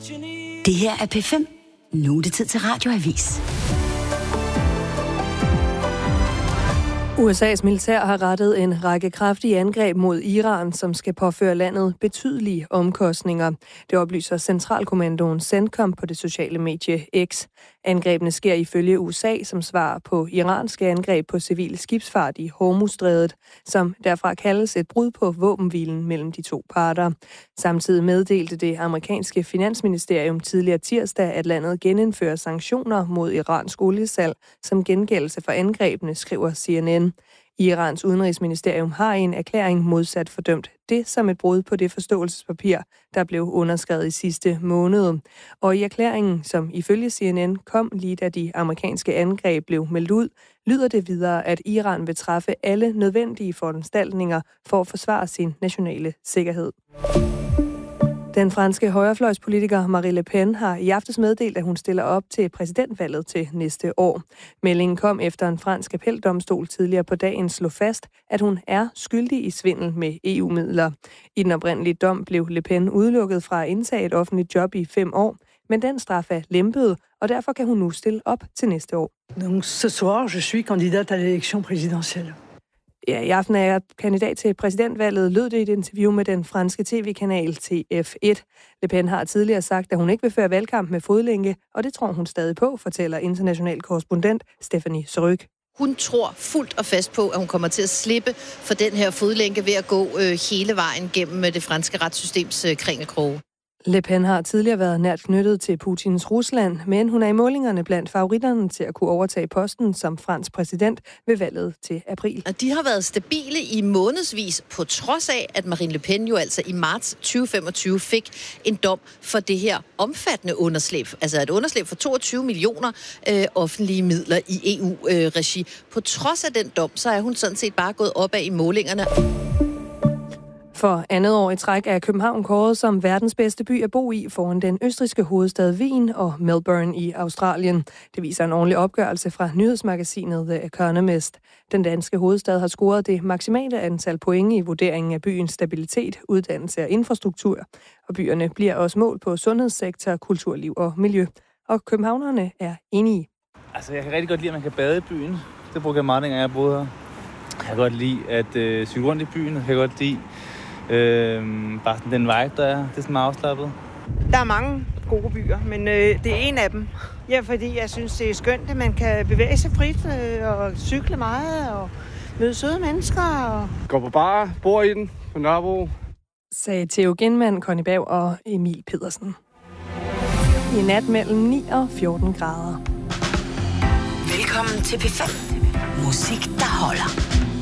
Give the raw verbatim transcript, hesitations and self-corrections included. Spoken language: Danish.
Det her er P fem. Nu er det tid til Radioavis. U S A's militær har rettet en række kraftige angreb mod Iran, som skal påføre landet betydelige omkostninger. Det oplyser Centralkommandoen CENTCOM på det sociale medie X. Angrebene sker ifølge U S A som svar på iranske angreb på civil skibsfart i Hormuzstrædet, som derfra kaldes et brud på våbenhvilen mellem de to parter. Samtidig meddelte det amerikanske finansministerium tidligere tirsdag, at landet genindfører sanktioner mod iransk oliesalg som gengældelse for angrebene, skriver C N N. Irans udenrigsministerium har i en erklæring modsat fordømt det som et brud på det forståelsespapir, der blev underskrevet i sidste måned. Og i erklæringen, som ifølge C N N kom lige da de amerikanske angreb blev meldt ud, lyder det videre, at Iran vil træffe alle nødvendige foranstaltninger for at forsvare sin nationale sikkerhed. Den franske højrefløjspolitiker Marine Le Pen har i aftes meddelt, at hun stiller op til præsidentvalget til næste år. Meldingen kom efter en fransk appeldomstol tidligere på dagen slog fast, at hun er skyldig i svindel med E U-midler. I den oprindelige dom blev Le Pen udelukket fra at indtage et offentligt job i fem år, men den straf er lempet, og derfor kan hun nu stille op til næste år. Donc ce soir, je suis candidate à l'élection présidentielle. Ja, i aften er jeg kandidat til præsidentvalget, lød det i et interview med den franske tv-kanal T F et. Le Pen har tidligere sagt, at hun ikke vil føre valgkamp med fodlænke, og det tror hun stadig på, fortæller international korrespondent Stephanie Srøk. Hun tror fuldt og fast på, at hun kommer til at slippe for den her fodlænke ved at gå øh, hele vejen gennem det franske retssystems øh, kringelkroge. Le Pen har tidligere været nært knyttet til Putins Rusland, men hun er i målingerne blandt favoritterne til at kunne overtage posten som fransk præsident ved valget til april. Og de har været stabile i månedsvis, på trods af, at Marine Le Pen jo altså i marts tyve femogtyve fik en dom for det her omfattende underslæb. Altså et underslæb for toogtyve millioner øh, offentlige midler i E U-regi. Øh, på trods af den dom, så er hun sådan set bare gået opad i målingerne. For andet år i træk er København kåret som verdens bedste by at bo i foran den østrigske hovedstad Wien og Melbourne i Australien. Det viser en ordentlig opgørelse fra nyhedsmagasinet The Economist. Den danske hovedstad har scoret det maksimale antal point i vurderingen af byens stabilitet, uddannelse og infrastruktur. Og byerne bliver også mål på sundhedssektor, kulturliv og miljø. Og københavnerne er enige. Altså, jeg kan rigtig godt lide, at man kan bade i byen. Det brugte jeg meget, dengang jeg boede her. Jeg kan godt lide at øh, cykle rundt i byen. Jeg kan godt lide Øhm, bare sådan den vibe, der er. Det er sådan meget afslappet. Der er mange gode byer, men øh, det er en af dem. Ja, fordi jeg synes, det er skønt, at man kan bevæge sig frit øh, og cykle meget og møde søde mennesker. Og... Går på bar, bor i den, på Nørrebro. Sagde Theo Genmann, Conny Bav og Emil Pedersen. I nat mellem ni og fjorten grader. Velkommen til P fem. Musik, der holder.